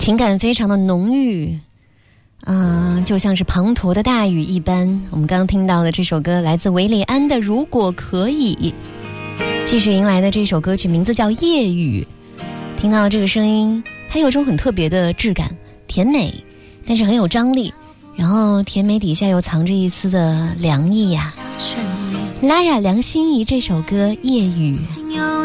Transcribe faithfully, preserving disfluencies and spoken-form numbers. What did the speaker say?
情感非常的浓郁，啊、呃，就像是滂沱的大雨一般。我们刚刚听到的这首歌来自韦礼安的《如果可以》，继续迎来的这首歌曲名字叫《夜雨》。听到这个声音，它有种很特别的质感，甜美，但是很有张力，然后甜美底下又藏着一丝的凉意呀、啊。Lara 梁心颐这首歌《夜雨》。